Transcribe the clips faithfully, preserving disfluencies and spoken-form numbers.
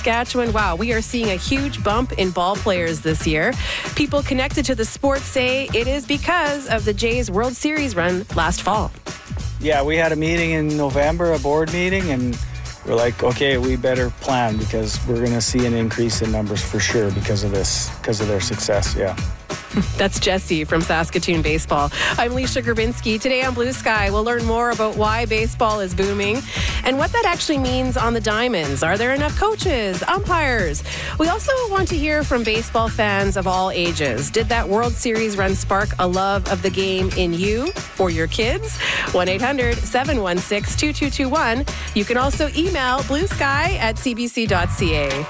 Saskatchewan, wow, we are seeing a huge bump in ball players this year. People connected to the sport say it is because of the Jays World Series run last fall. Yeah, we had a meeting in November, a board meeting, and we're like, okay, we better plan because we're going to see an increase in numbers for sure because of this, because of their success, yeah. That's Jesse from Saskatoon Baseball. I'm Leisha Grabinski. Today on Blue Sky, we'll learn more about why baseball is booming and what that actually means on the diamonds. Are there enough coaches, umpires? We also want to hear from baseball fans of all ages. Did that World Series run spark a love of the game in you or your kids? one eight hundred seven one six two two two one. You can also email bluesky at c b c dot c a.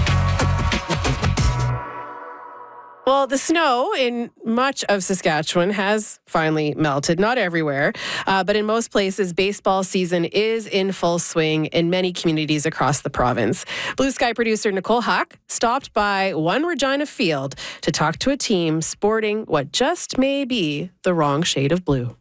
Well, the snow in much of Saskatchewan has finally melted. Not everywhere, uh, but in most places, baseball season is in full swing in many communities across the province. Blue Sky producer Nicole Huck stopped by One Regina Field to talk to a team sporting what just may be the wrong shade of blue.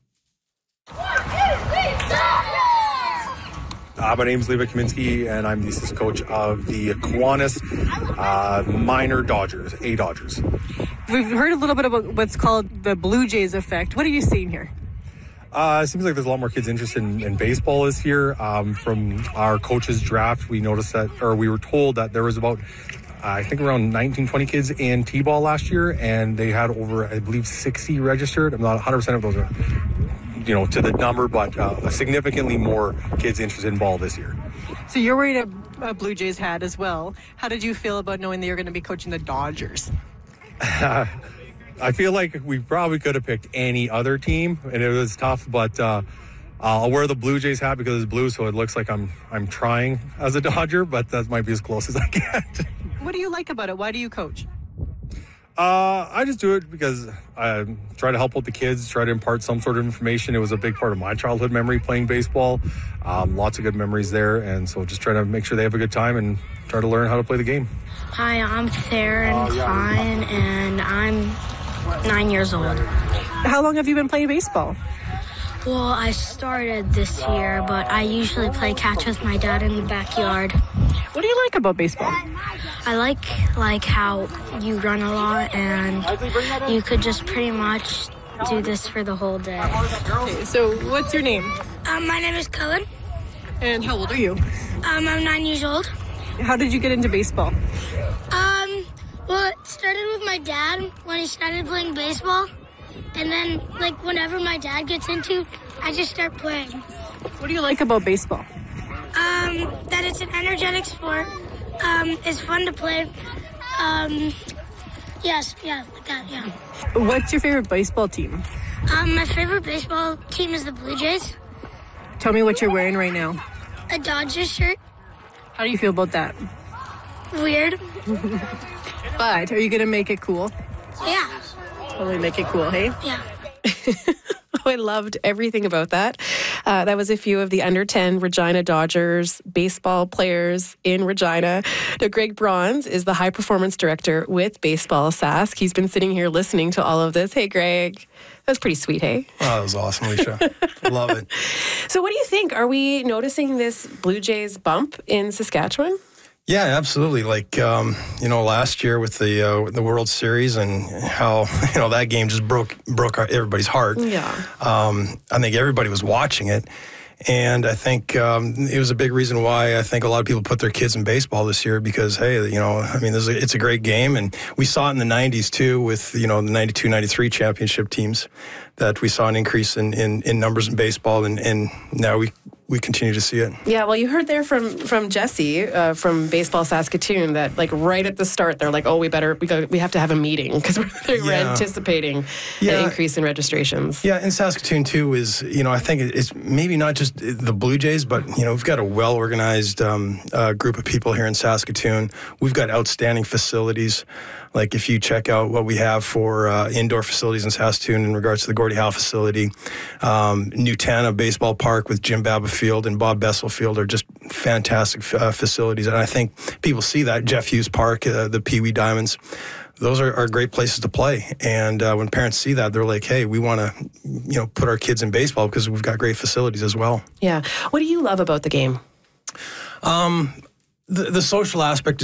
Uh, my name's Levi Kaminsky, and I'm the assistant coach of the Kiwanis uh, Minor Dodgers, A Dodgers. We've heard a little bit about what's called the Blue Jays effect. What are you seeing here? Uh, it seems like there's a lot more kids interested in, in baseball this year. Um, from our coaches draft, we noticed that, or we were told that there was about, uh, I think around nineteen, twenty kids in T-ball last year, and they had over, I believe, sixty registered. I'm not one hundred percent of those are, you know, to the number, but uh, significantly more kids interested in ball this year. So you're wearing a, a Blue Jays hat as well. How did you feel about knowing that you're going to be coaching the Dodgers? Uh, I feel like we probably could have picked any other team, and it was tough, but uh, I'll wear the Blue Jays hat because it's blue, so it looks like I'm I'm trying as a Dodger, but that might be as close as I get. What do you like about it? Why do you coach? Uh, I just do it because I try to help out the kids, try to impart some sort of information. It was a big part of my childhood memory playing baseball. Um, lots of good memories there, and so just try to make sure they have a good time and try to learn how to play the game. Hi, I'm Theron Klein, and I'm nine years old. How long have you been playing baseball? Well, I started this year, but I usually play catch with my dad in the backyard. What do you like about baseball? I like like how you run a lot, and you could just pretty much do this for the whole day. Okay, so what's your name? Um, my name is Cullen. And how old are you? Um, I'm nine years old. How did you get into baseball? Um, well, it started with my dad when he started playing baseball. And then, like, whenever my dad gets into, I just start playing. What do you like about baseball? Um, that it's an energetic sport. Um, it's fun to play. Um, yes, yeah, like that, yeah. What's your favorite baseball team? Um, my favorite baseball team is the Blue Jays. Tell me what you're wearing right now. A Dodgers shirt. How do you feel about that? Weird. But are you going to make it cool? Yeah. Totally make it cool, hey? Yeah. Oh, I loved everything about that. Uh, that was a few of the under ten Regina Dodgers baseball players in Regina. Now, Greg Bronze is the high performance director with Baseball Sask. He's been sitting here listening to all of this. Hey, Greg. That was pretty sweet, hey? Oh, that was awesome, Alicia. Love it. So what do you think? Are we noticing this Blue Jays bump in Saskatchewan? Yeah, absolutely. Like, um, you know, last year with the uh, the World Series and how, you know, that game just broke broke our, everybody's heart. Yeah. Um, I think everybody was watching it. And I think um, it was a big reason why I think a lot of people put their kids in baseball this year because, hey, you know, I mean, this is a, it's a great game. And we saw it in the nineties, too, with, you know, the ninety-two ninety-three championship teams that we saw an increase in, in, in numbers in baseball. And, and now we we continue to see it. Yeah, well, you heard there from from Jesse uh, from Baseball Saskatoon that, like, right at the start, they're like, oh, we better, we, go, we have to have a meeting because we're, we're yeah. anticipating yeah. an increase in registrations. Yeah, and Saskatoon, too, is, you know, I think it's maybe not just the Blue Jays, but, you know, we've got a well-organized um, uh, group of people here in Saskatoon. We've got outstanding facilities. Like, if you check out what we have for uh, indoor facilities in Saskatoon in regards to the Gordie Howe facility, um, Nutana Baseball Park with Jim Baba Field and Bob Bessel Field are just fantastic uh, facilities. And I think people see that. Jeff Hughes Park, uh, the Pee Wee Diamonds, those are, are great places to play. And uh, when parents see that, they're like, hey, we want to, you know, put our kids in baseball because we've got great facilities as well. Yeah. What do you love about the game? Um, the, the social aspect